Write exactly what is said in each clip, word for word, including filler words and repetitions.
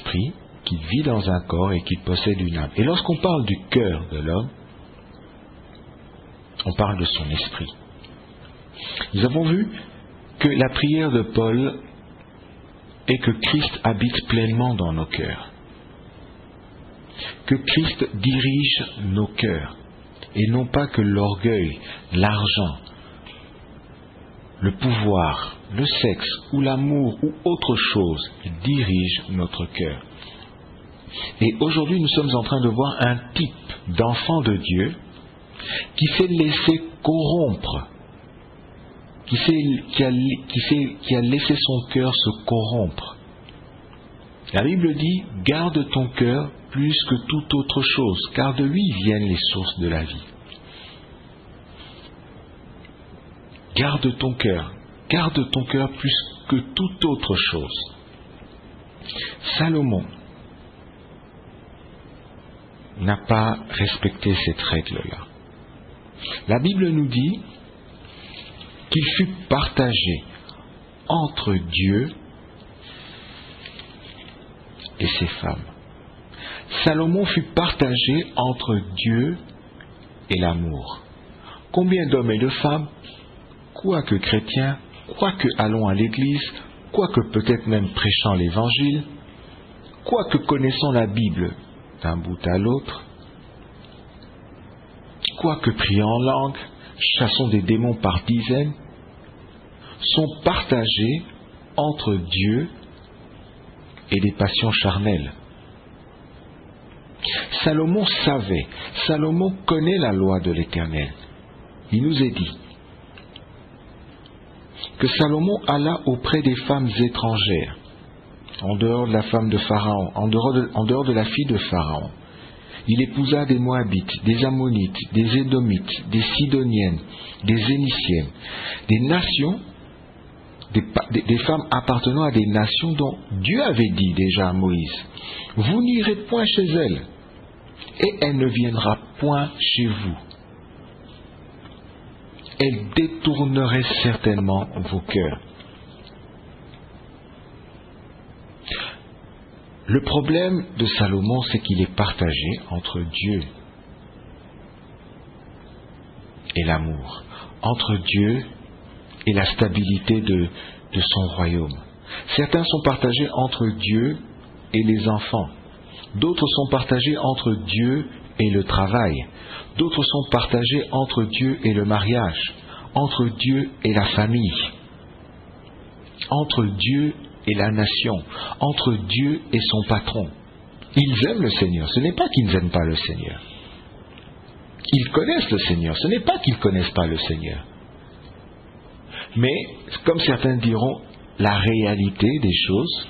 esprit, qui vit dans un corps et qui possède une âme. Et lorsqu'on parle du cœur de l'homme, on parle de son esprit. Nous avons vu que la prière de Paul est que Christ habite pleinement dans nos cœurs, que Christ dirige nos cœurs, et non pas que l'orgueil, l'argent, le pouvoir, le sexe ou l'amour ou autre chose dirige notre cœur. Et aujourd'hui, nous sommes en train de voir un type d'enfant de Dieu qui s'est laissé corrompre, qui, s'est, qui, a, qui, s'est, qui a laissé son cœur se corrompre. La Bible dit, garde ton cœur plus que toute autre chose, car de lui viennent les sources de la vie. Garde ton cœur, garde ton cœur plus que toute autre chose. Salomon n'a pas respecté cette règle-là. La Bible nous dit qu'il fut partagé entre Dieu et ses femmes. Salomon fut partagé entre Dieu et l'amour. Combien d'hommes et de femmes, quoique chrétiens, quoique allons à l'église, quoique peut-être même prêchant l'évangile, quoique connaissant la Bible d'un bout à l'autre, quoique priant en langue, chassant des démons par dizaines, sont partagés entre Dieu et des passions charnelles. Salomon savait, Salomon connaît la loi de l'Éternel. Il nous est dit que Salomon alla auprès des femmes étrangères, en dehors de la femme de Pharaon, en dehors de, en dehors de la fille de Pharaon. Il épousa des Moabites, des Ammonites, des Édomites, des Sidoniennes, des Zéniciennes, des nations, des, des, des femmes appartenant à des nations dont Dieu avait dit déjà à Moïse, vous n'irez point chez elle, et elle ne viendra point chez vous. Elle détournerait certainement vos cœurs. Le problème de Salomon, c'est qu'il est partagé entre Dieu et l'amour, entre Dieu et la stabilité de, de son royaume. Certains sont partagés entre Dieu et les enfants, d'autres sont partagés entre Dieu et le travail, d'autres sont partagés entre Dieu et le mariage, entre Dieu et la famille, entre Dieu et la nation, entre Dieu et son patron. Ils aiment le Seigneur, ce n'est pas qu'ils n'aiment pas le Seigneur. Ils connaissent le Seigneur, ce n'est pas qu'ils ne connaissent pas le Seigneur. Mais, comme certains diront, la réalité des choses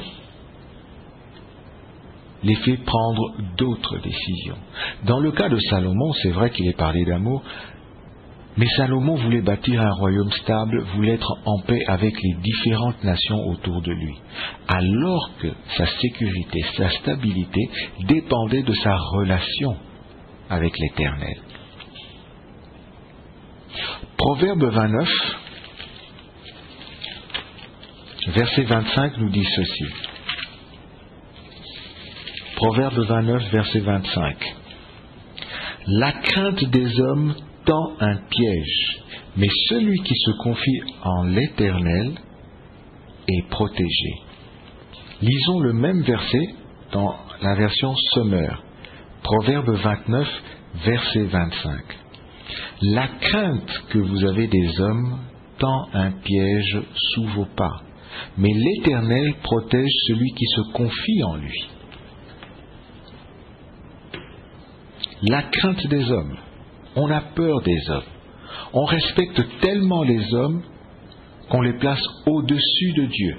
les fait prendre d'autres décisions. Dans le cas de Salomon, c'est vrai qu'il est parlé d'amour, mais Salomon voulait bâtir un royaume stable, voulait être en paix avec les différentes nations autour de lui, alors que sa sécurité, sa stabilité dépendaient de sa relation avec l'Éternel. Proverbe vingt-neuf, verset vingt-cinq nous dit ceci. Proverbe vingt-neuf, verset vingt-cinq. La crainte des hommes tend un piège, mais celui qui se confie en l'Éternel est protégé. Lisons le même verset dans la version Sommaire. Proverbe vingt-neuf, verset vingt-cinq. La crainte que vous avez des hommes tend un piège sous vos pas, mais l'Éternel protège celui qui se confie en lui. La crainte des hommes. On a peur des hommes. On respecte tellement les hommes qu'on les place au-dessus de Dieu.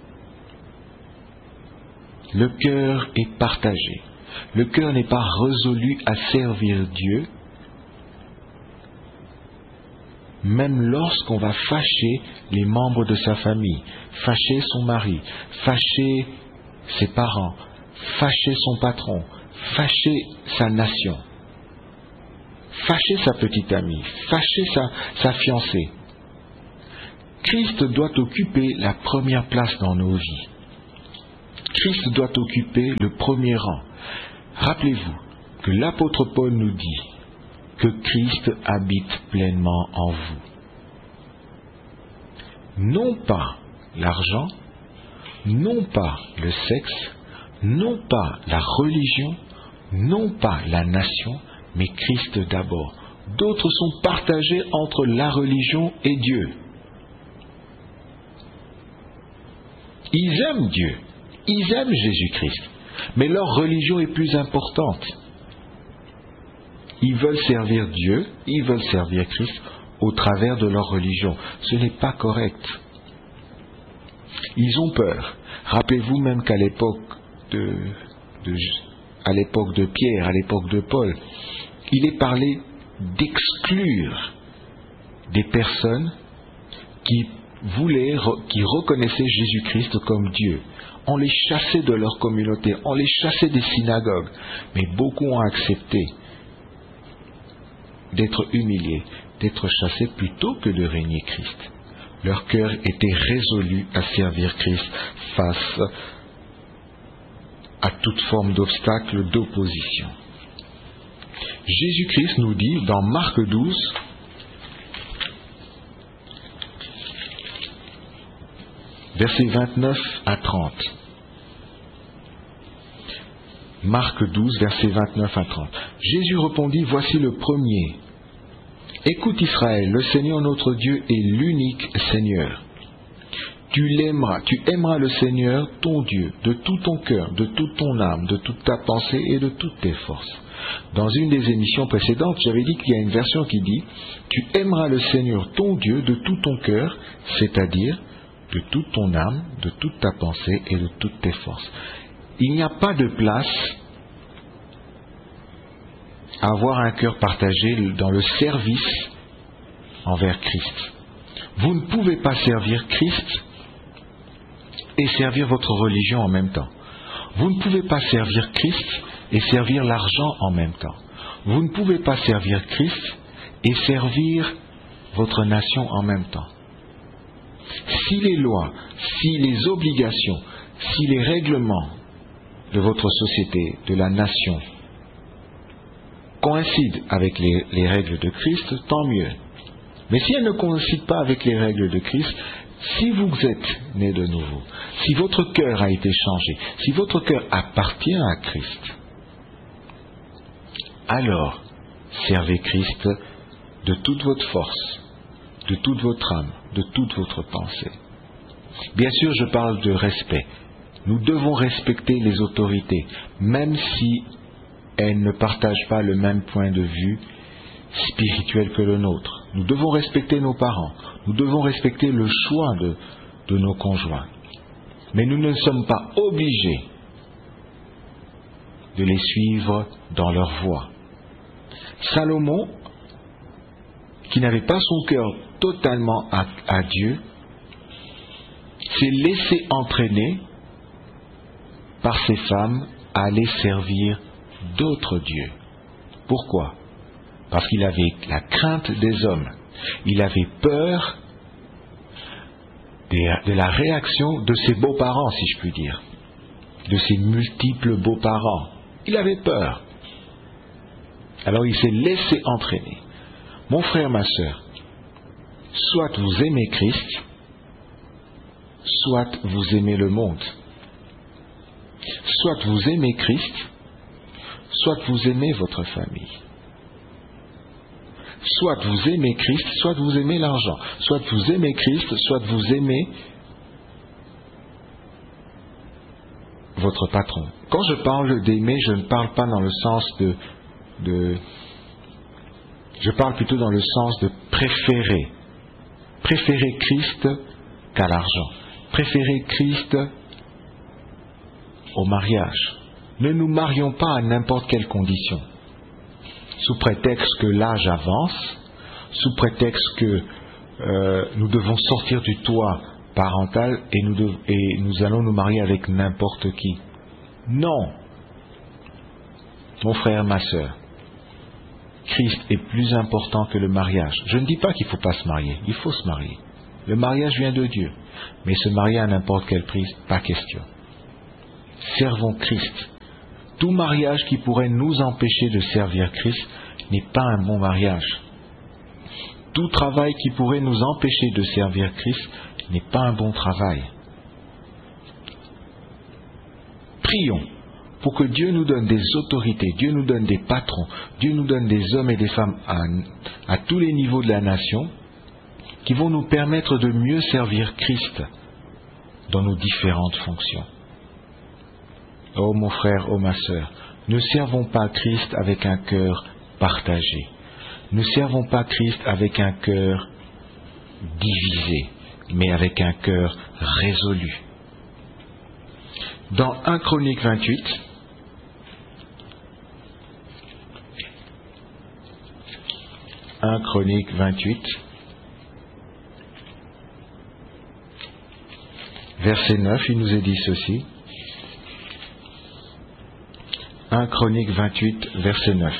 Le cœur est partagé. Le cœur n'est pas résolu à servir Dieu, même lorsqu'on va fâcher les membres de sa famille, fâcher son mari, fâcher ses parents, fâcher son patron, fâcher sa nation, fâcher sa petite amie, fâcher sa, sa fiancée. Christ doit occuper la première place dans nos vies. Christ doit occuper le premier rang. Rappelez-vous que l'apôtre Paul nous dit que Christ habite pleinement en vous. Non pas l'argent, non pas le sexe, non pas la religion, non pas la nation, mais Christ d'abord. D'autres sont partagés entre la religion et Dieu. Ils aiment Dieu, ils aiment Jésus-Christ, mais leur religion est plus importante. Ils veulent servir Dieu, ils veulent servir Christ au travers de leur religion. Ce n'est pas correct. Ils ont peur. Rappelez-vous même qu'à l'époque de, de, à l'époque de Pierre, à l'époque de Paul, il est parlé d'exclure des personnes qui voulaient, qui reconnaissaient Jésus-Christ comme Dieu. On les chassait de leur communauté, on les chassait des synagogues, mais beaucoup ont accepté d'être humiliés, d'être chassés plutôt que de régner Christ. Leur cœur était résolu à servir Christ face à toute forme d'obstacle, d'opposition. Jésus-Christ nous dit dans Marc douze, versets vingt-neuf à trente. Marc douze, versets vingt-neuf à trente. Jésus répondit, voici le premier. Écoute Israël, le Seigneur notre Dieu est l'unique Seigneur. Tu l'aimeras, tu aimeras le Seigneur, ton Dieu, de tout ton cœur, de toute ton âme, de toute ta pensée et de toutes tes forces. Dans une des émissions précédentes, j'avais dit qu'il y a une version qui dit « Tu aimeras le Seigneur, ton Dieu, de tout ton cœur, c'est-à-dire de toute ton âme, de toute ta pensée et de toutes tes forces. » Il n'y a pas de place à avoir un cœur partagé dans le service envers Christ. Vous ne pouvez pas servir Christ et servir votre religion en même temps. Vous ne pouvez pas servir Christ et servir l'argent en même temps. Vous ne pouvez pas servir Christ et servir votre nation en même temps. Si les lois, si les obligations, si les règlements de votre société, de la nation, coïncident avec les, les règles de Christ, tant mieux. Mais si elles ne coïncident pas avec les règles de Christ, si vous êtes né de nouveau, si votre cœur a été changé, si votre cœur appartient à Christ, alors servez Christ de toute votre force, de toute votre âme, de toute votre pensée. Bien sûr, je parle de respect. Nous devons respecter les autorités, même si elles ne partagent pas le même point de vue spirituel que le nôtre. Nous devons respecter nos parents, nous devons respecter le choix de, de nos conjoints. Mais nous ne sommes pas obligés de les suivre dans leur voie. Salomon, qui n'avait pas son cœur totalement à, à Dieu, s'est laissé entraîner par ses femmes à aller servir d'autres dieux. Pourquoi ? Parce qu'il avait la crainte des hommes. Il avait peur de la réaction de ses beaux-parents, si je puis dire, de ses multiples beaux-parents. Il avait peur. Alors il s'est laissé entraîner. Mon frère, ma sœur, soit vous aimez Christ, soit vous aimez le monde. Soit vous aimez Christ, soit vous aimez votre famille. Soit vous aimez Christ, soit vous aimez l'argent. Soit vous aimez Christ, soit vous aimez votre patron. Quand je parle d'aimer, je ne parle pas dans le sens de, de... Je parle plutôt dans le sens de préférer. Préférer Christ qu'à l'argent. Préférer Christ au mariage. Ne nous marions pas à n'importe quelle condition. Sous prétexte que l'âge avance, sous prétexte que euh, nous devons sortir du toit parental et nous, de, et nous allons nous marier avec n'importe qui. Non. Mon frère, ma sœur, Christ est plus important que le mariage. Je ne dis pas qu'il ne faut pas se marier, il faut se marier. Le mariage vient de Dieu, mais se marier à n'importe quel prix, pas question. servons Christ. Tout mariage qui pourrait nous empêcher de servir Christ n'est pas un bon mariage. Tout travail qui pourrait nous empêcher de servir Christ n'est pas un bon travail. Prions pour que Dieu nous donne des autorités, Dieu nous donne des patrons, Dieu nous donne des hommes et des femmes à, à tous les niveaux de la nation qui vont nous permettre de mieux servir Christ dans nos différentes fonctions. Oh mon frère, oh ma sœur, ne servons pas Christ avec un cœur partagé. Ne servons pas Christ avec un cœur divisé, mais avec un cœur résolu. Dans un Chronique vingt-huit, un Chronique vingt-huit, verset neuf, il nous est dit ceci. un Chronique vingt-huit, verset neuf.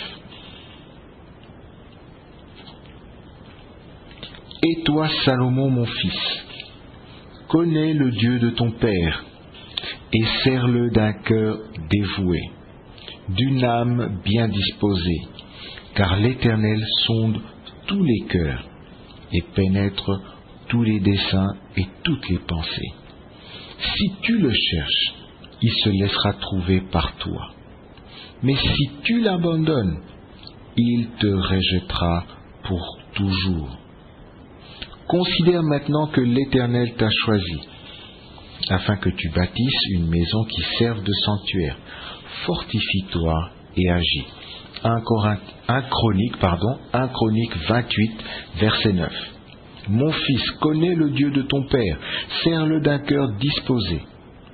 Et toi, Salomon, mon fils, connais le Dieu de ton père, et sers-le d'un cœur dévoué, d'une âme bien disposée, car l'Éternel sonde tous les cœurs, et pénètre tous les desseins et toutes les pensées. Si tu le cherches, il se laissera trouver par toi. Mais si tu l'abandonnes, il te rejettera pour toujours. Considère maintenant que l'Éternel t'a choisi, afin que tu bâtisses une maison qui serve de sanctuaire. Fortifie-toi et agis. un Chronique, pardon, un Chronique vingt-huit, verset neuf. Mon fils, connais le Dieu de ton père, sers-le d'un cœur disposé.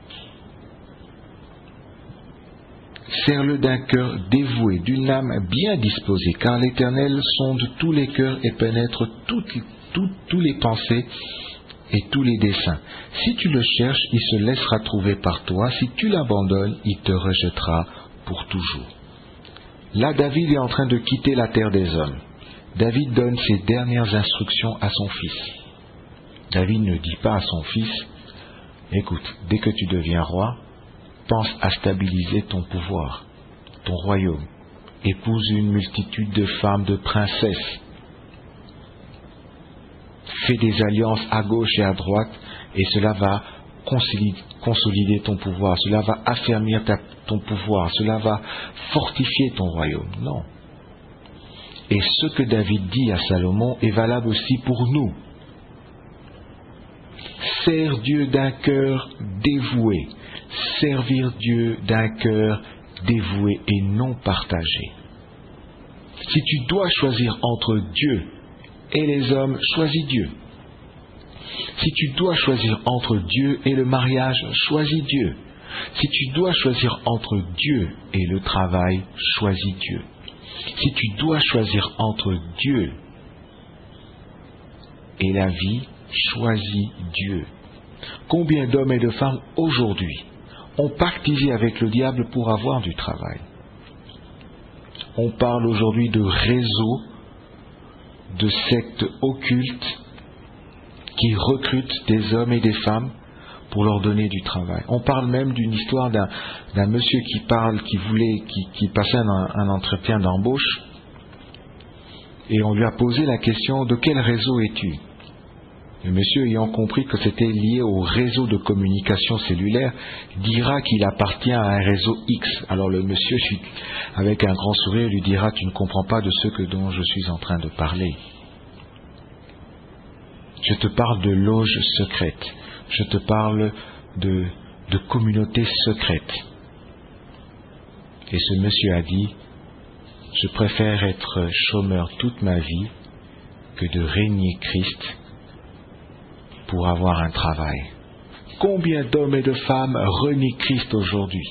Sers-le d'un cœur dévoué, d'une âme bien disposée, car l'Éternel sonde tous les cœurs et pénètre toutes, toutes, tous les pensées et tous les desseins. Si tu le cherches, il se laissera trouver par toi. Si tu l'abandonnes, il te rejettera pour toujours. Là, David est en train de quitter la terre des hommes. David donne ses dernières instructions à son fils. David ne dit pas à son fils, écoute, dès que tu deviens roi, pense à stabiliser ton pouvoir, ton royaume. Épouse une multitude de femmes, de princesses. Fais des alliances à gauche et à droite, et cela va consolider ton pouvoir, cela va affermir ta, ton pouvoir, cela va fortifier ton royaume. Non. Et ce que David dit à Salomon est valable aussi pour nous. Sers Dieu d'un cœur dévoué. Servir Dieu d'un cœur dévoué et non partagé. Si tu dois choisir entre Dieu et les hommes, choisis Dieu. Si tu dois choisir entre Dieu et le mariage, choisis Dieu. Si tu dois choisir entre Dieu et le travail, choisis Dieu. Si tu dois choisir entre Dieu et la vie, choisis Dieu. Combien d'hommes et de femmes aujourd'hui ont pactisé avec le diable pour avoir du travail? On parle aujourd'hui de réseaux, de sectes occultes qui recrutent des hommes et des femmes pour leur donner du travail. On parle même d'une histoire d'un, d'un monsieur qui parle, qui voulait, qui, qui passait un, un entretien d'embauche, et on lui a posé la question: de quel réseau es-tu? Le monsieur, ayant compris que c'était lié au réseau de communication cellulaire, dira qu'il appartient à un réseau X. Alors le monsieur, avec un grand sourire, lui dira: tu ne comprends pas de ce que dont je suis en train de parler. Je te parle de loges secrètes. Je te parle de, de communautés secrètes. Et ce monsieur a dit: je préfère être chômeur toute ma vie que de régner Christ pour avoir un travail. Combien d'hommes et de femmes renient Christ aujourd'hui?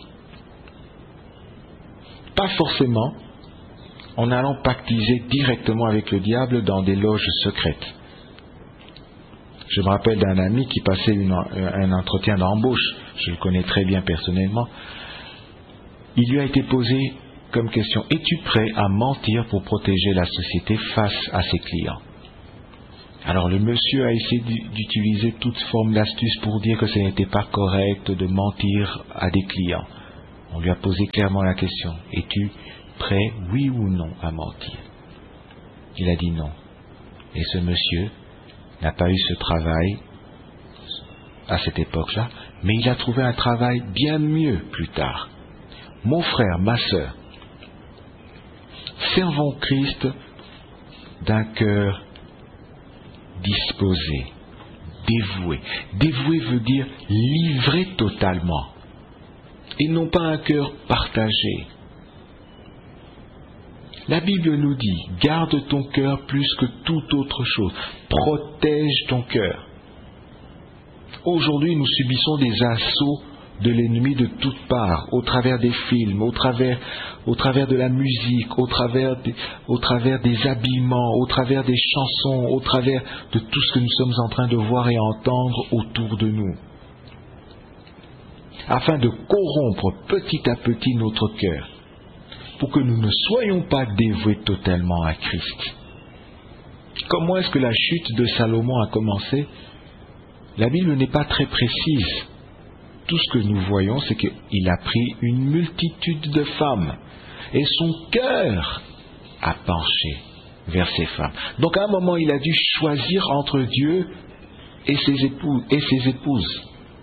Pas forcément en allant pactiser directement avec le diable dans des loges secrètes. Je me rappelle d'un ami qui passait une, un entretien d'embauche, je le connais très bien personnellement. Il lui a été posé comme question: es-tu prêt à mentir pour protéger la société face à ses clients? Alors le monsieur a essayé d'utiliser toute forme d'astuce pour dire que ce n'était pas correct de mentir à des clients. On lui a posé clairement la question, es-tu prêt, oui ou non, à mentir? Il a dit non. Et ce monsieur n'a pas eu ce travail à cette époque-là, mais il a trouvé un travail bien mieux plus tard. Mon frère, ma sœur, servons Christ d'un cœur disposé, dévoué. Dévoué veut dire livré totalement, et non pas un cœur partagé. La Bible nous dit, garde ton cœur plus que toute autre chose, protège ton cœur. Aujourd'hui, nous subissons des assauts de l'ennemi de toutes parts, au travers des films, au travers, au travers de la musique, au travers, des, au travers des habillements, au travers des chansons, au travers de tout ce que nous sommes en train de voir et entendre autour de nous, afin de corrompre petit à petit notre cœur, pour que nous ne soyons pas dévoués totalement à Christ. Comment est-ce que la chute de Salomon a commencé? La Bible n'est pas très précise. Tout ce que nous voyons, c'est qu'il a pris une multitude de femmes et son cœur a penché vers ces femmes. Donc à un moment, il a dû choisir entre Dieu et ses épouses. Et ses épouses.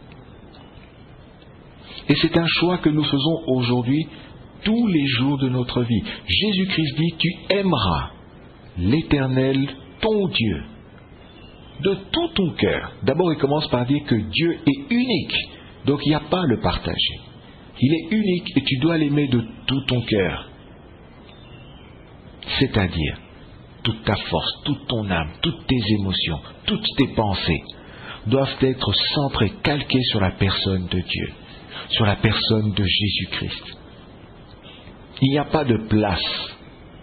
Et c'est un choix que nous faisons aujourd'hui tous les jours de notre vie. Jésus-Christ dit, tu aimeras l'Éternel, ton Dieu, de tout ton cœur. D'abord, il commence par dire que Dieu est unique. Donc il n'y a pas à le partager. Il est unique et tu dois l'aimer de tout ton cœur. C'est-à-dire, toute ta force, toute ton âme, toutes tes émotions, toutes tes pensées doivent être centrées, calquées sur la personne de Dieu, sur la personne de Jésus-Christ. Il n'y a pas de place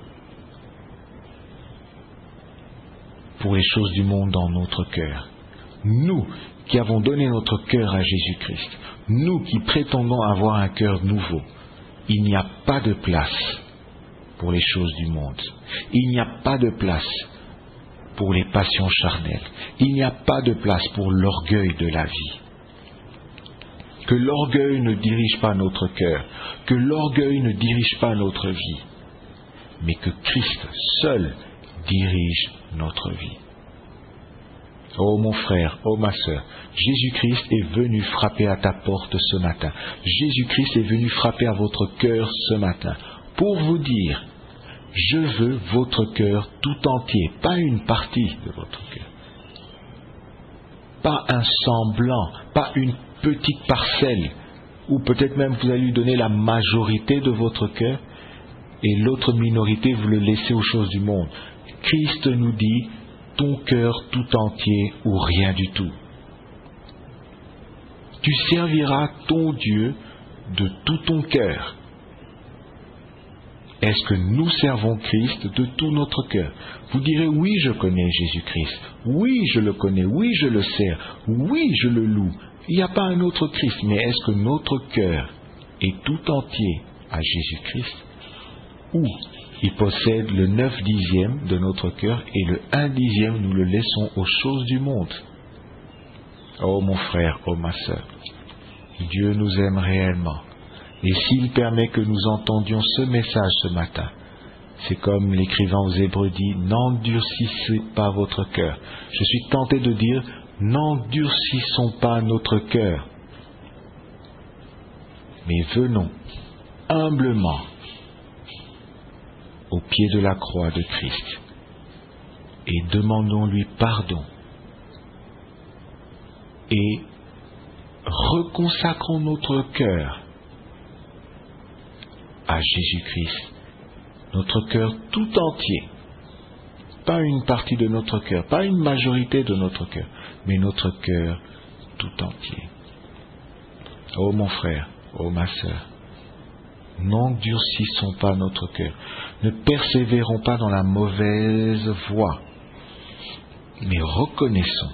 pour les choses du monde dans notre cœur. Nous qui avons donné notre cœur à Jésus-Christ, nous qui prétendons avoir un cœur nouveau, il n'y a pas de place pour les choses du monde. Il n'y a pas de place pour les passions charnelles. Il n'y a pas de place pour l'orgueil de la vie. Que l'orgueil ne dirige pas notre cœur, que l'orgueil ne dirige pas notre vie, mais que Christ seul dirige notre vie. Oh mon frère, oh ma sœur, Jésus-Christ est venu frapper à ta porte ce matin. Jésus-Christ est venu frapper à votre cœur ce matin pour vous dire, je veux votre cœur tout entier, pas une partie de votre cœur, pas un semblant, pas une petite parcelle, ou peut-être même vous allez lui donner la majorité de votre cœur et l'autre minorité vous le laissez aux choses du monde. Christ nous dit, ton cœur tout entier ou rien du tout. Tu serviras ton Dieu de tout ton cœur. Est-ce que nous servons Christ de tout notre cœur? Vous direz, oui, je connais Jésus-Christ. Oui, je le connais. Oui, je le sers. Oui, je le loue. Il n'y a pas un autre Christ. Mais est-ce que notre cœur est tout entier à Jésus-Christ? Ou il possède le neuf dixième de notre cœur et le un dixième nous le laissons aux choses du monde? Oh mon frère, oh ma sœur, Dieu nous aime réellement. Et s'il permet que nous entendions ce message ce matin, c'est comme l'écrivain aux Hébreux dit, n'endurcissez pas votre cœur. Je suis tenté de dire, n'endurcissons pas notre cœur, mais venons humblement au pied de la croix de Christ et demandons-lui pardon et reconsacrons notre cœur à Jésus-Christ, notre cœur tout entier, pas une partie de notre cœur, pas une majorité de notre cœur, mais notre cœur tout entier. Oh mon frère, oh ma sœur, n'endurcissons pas notre cœur, ne persévérons pas dans la mauvaise voie, mais reconnaissons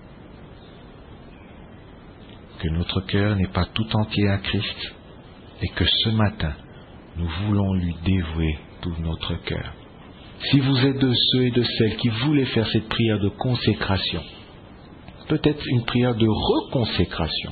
que notre cœur n'est pas tout entier à Christ et que ce matin, nous voulons lui dévouer tout notre cœur. Si vous êtes de ceux et de celles qui voulaient faire cette prière de consécration, peut-être une prière de reconsécration,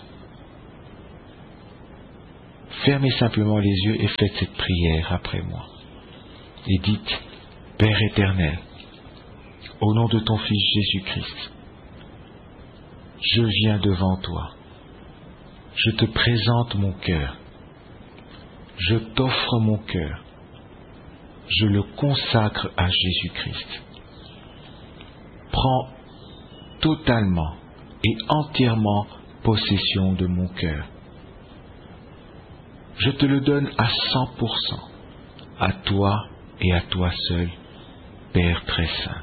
fermez simplement les yeux et faites cette prière après moi. Et dites, Père éternel, au nom de ton Fils Jésus-Christ, je viens devant toi. Je te présente mon cœur. Je t'offre mon cœur. Je le consacre à Jésus-Christ. Prends totalement et entièrement possession de mon cœur. Je te le donne à cent pour cent, à toi et à toi seul, Père très saint.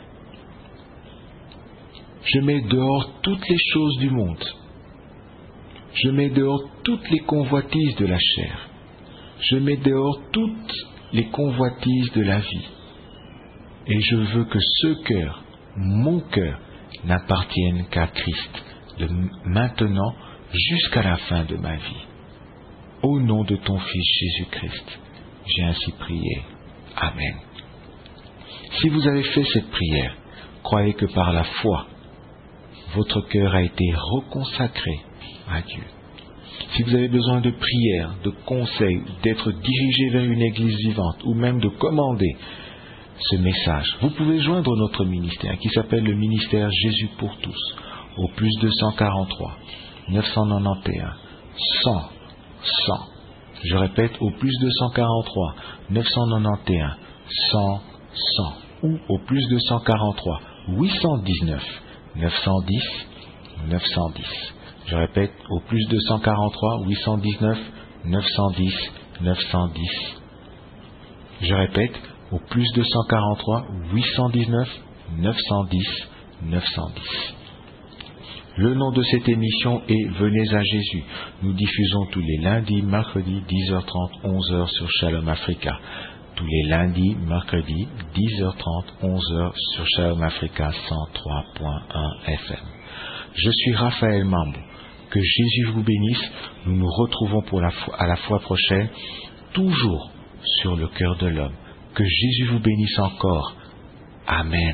Je mets dehors toutes les choses du monde. Je mets dehors toutes les convoitises de la chair. Je mets dehors toutes les convoitises de la vie. Et je veux que ce cœur, mon cœur, n'appartienne qu'à Christ, de maintenant jusqu'à la fin de ma vie. Au nom de ton Fils Jésus-Christ, j'ai ainsi prié. Amen. Si vous avez fait cette prière, croyez que par la foi, votre cœur a été reconsacré à Dieu. Si vous avez besoin de prière, de conseils, d'être dirigé vers une église vivante ou même de commander ce message, vous pouvez joindre notre ministère qui s'appelle le ministère Jésus pour tous au plus deux cent quarante-trois neuf cent quatre-vingt-onze cent cent. Je répète, au plus deux cent quarante-trois neuf cent quatre-vingt-onze cent cent ou au plus deux cent quarante-trois huit cent dix-neuf neuf cent dix neuf cent dix. Je répète, au plus deux cent quarante-trois huit cent dix-neuf neuf cent dix neuf cent dix. Je répète, au plus deux cent quarante-trois huit cent dix-neuf neuf cent dix neuf cent dix. Le nom de cette émission est Venez à Jésus. Nous diffusons tous les lundis, mercredis, dix heures trente, onze heures sur Shalom Africa. Tous les lundis, mercredis, dix heures trente, onze heures sur Shalom Africa cent trois point un F M. Je suis Raphaël Mambou. Que Jésus vous bénisse. Nous nous retrouvons pour la fois, à la fois prochaine, toujours sur le cœur de l'homme. Que Jésus vous bénisse encore. Amen.